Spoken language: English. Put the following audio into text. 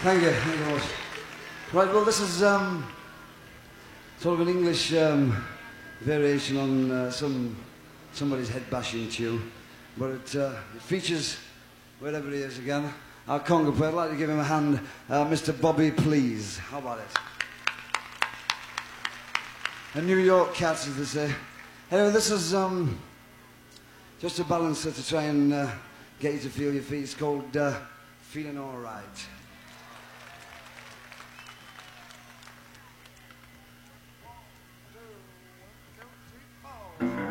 Thank you very much. Right, well, this is sort of an English variation on somebody's head bashing tune, but it features, wherever he is again, our conga player. I'd like to give him a hand, Mr. Bobby Please. How about it? A New York Cats, as they say. Anyway, this is just a balancer to try and get you to feel your feet. It's called Feeling All Right.